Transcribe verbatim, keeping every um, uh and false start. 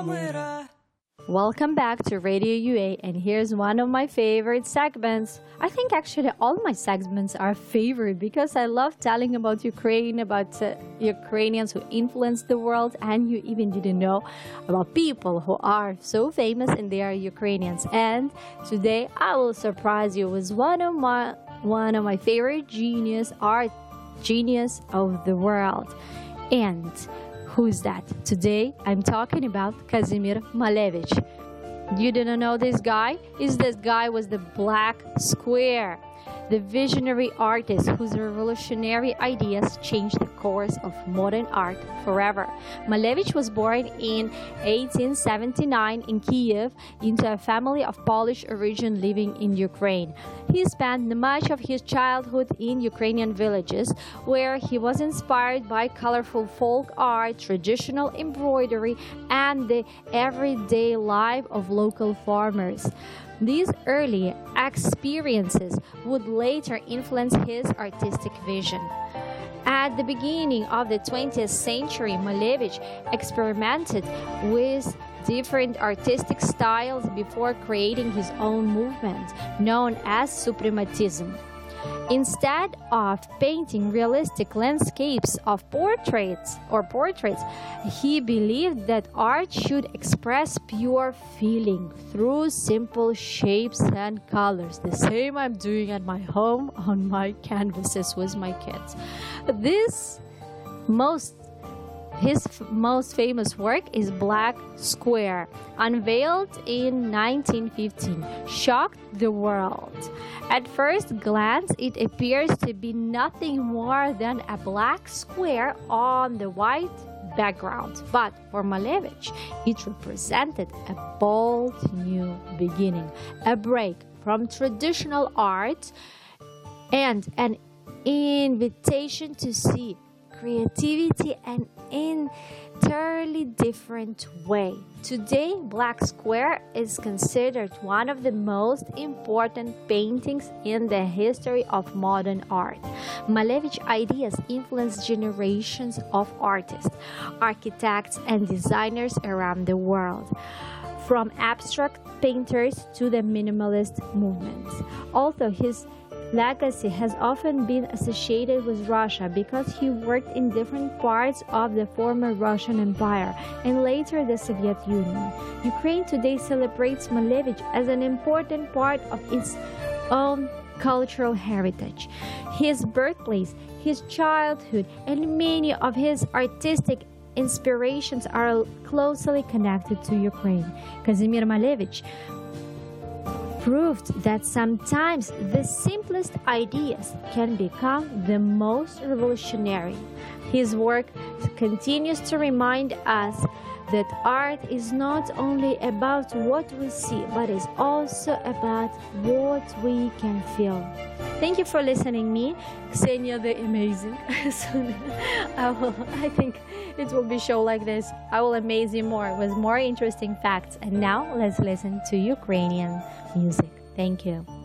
Welcome back to Radio U A, and here's one of my favorite segments. I think actually all my segments are favorite because I love telling about Ukraine, about uh, Ukrainians who influenced the world, and you even didn't know about people who are so famous and they are Ukrainians. And today I will surprise you with one of my one of my favorite genius art genius of the world. And who's that? Today I'm talking about Kazimir Malevich. You didn't know this guy? Is this guy was the Black Square, the visionary artist whose revolutionary ideas changed the course of modern art forever. Malevich was born in eighteen seventy-nine in Kiev into a family of Polish origin living in Ukraine. He spent much of his childhood in Ukrainian villages, where he was inspired by colorful folk art, traditional embroidery, and the everyday life of local farmers. These early experiences would later influence his artistic vision. At the beginning of the twentieth century, Malevich experimented with different artistic styles before creating his own movement, known as suprematism. Instead of painting realistic landscapes of portraits or portraits, he believed that art should express pure feeling through simple shapes and colors. The same I'm doing at my home on my canvases with my kids. This most His most famous work is Black Square, unveiled in nineteen fifteen, shocked the world. At first glance, it appears to be nothing more than a black square on the white background. But for Malevich, it represented a bold new beginning, a break from traditional art and an invitation to see creativity an entirely different way. Today, Black Square is considered one of the most important paintings in the history of modern art. Malevich's ideas influenced generations of artists, architects, and designers around the world, from abstract painters to the minimalist movements. Although his legacy has often been associated with Russia because he worked in different parts of the former Russian Empire and later the Soviet Union. Ukraine today celebrates Malevich as an important part of its own cultural heritage. His birthplace, his childhood, and many of his artistic inspirations are closely connected to Ukraine. Kazimir Malevich proved that sometimes the simplest ideas can become the most revolutionary. His work continues to remind us that art is not only about what we see, but is also about what we can feel. Thank you for listening me, Ksenia the Amazing. Soon I will, I think it will be show like this. I will amaze you more with more interesting facts. And now let's listen to Ukrainian music. Thank you.